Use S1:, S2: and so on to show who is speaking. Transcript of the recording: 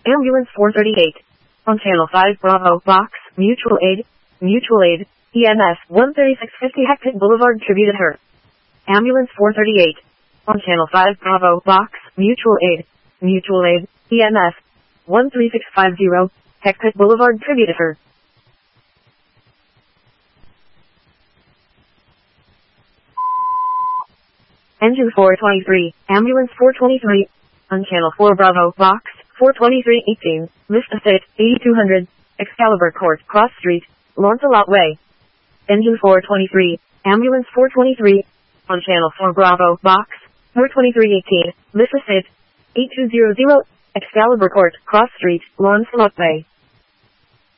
S1: Ambulance 438. On Channel 5 Bravo, Box, Mutual Aid, EMS 13650 Hector Boulevard Tributed Her. Ambulance 438. On Channel 5 Bravo, Box, Mutual Aid, EMS 13650 Hector Boulevard Tributed Her. Engine 423, Ambulance 423, on Channel 4 Bravo, Box, 42318, Vista State, 8200, Excalibur Court, Cross Street, Launcelot Way. Engine 423, Ambulance 423, on Channel 4 Bravo, Box, 42318, Vista State, 8200, Excalibur Court, Cross Street, Launcelot Way.